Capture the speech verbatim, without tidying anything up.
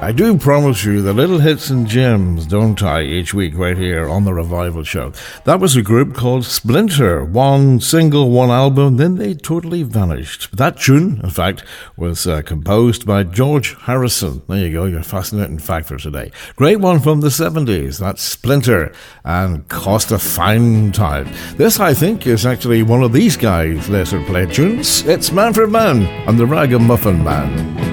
I do promise you the little hits and gems, don't I, each week right here on the Revival Show. That was a group called Splinter. One single, one album, then they totally vanished. That tune, in fact, was uh, composed by George Harrison. There you go, your fascinating fact for today. Great one from the seventies. That's Splinter and Cost a Fine Time. This, I think, is actually one of these guys' lesser played tunes. It's Manfred Mann and the Ragamuffin Man.